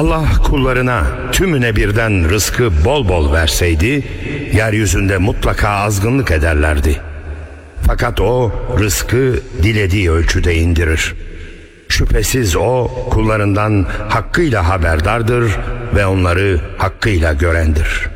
Allah kullarına tümüne birden rızkı bol bol verseydi, yeryüzünde mutlaka azgınlık ederlerdi. Fakat o rızkı dilediği ölçüde indirir. Şüphesiz o kullarından hakkıyla haberdardır ve onları hakkıyla görendir.